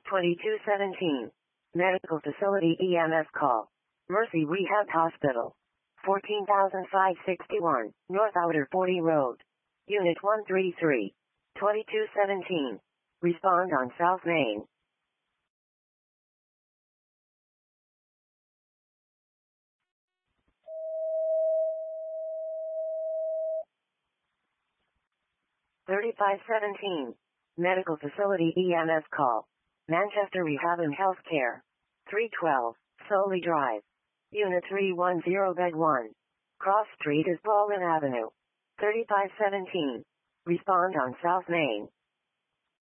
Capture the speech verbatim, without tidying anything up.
twenty-two seventeen. Medical Facility E M S call. Mercy Rehab Hospital. fourteen thousand five hundred sixty-one, North Outer forty Road. Unit one three three. twenty-two seventeen. Respond on South Main. thirty-five seventeen. Medical Facility E M S call. Manchester Rehab and Healthcare. three twelve, Soley Drive. Unit three one zero Bed one. Cross Street is Baldwin Avenue. thirty-five seventeen. Respond on South Main.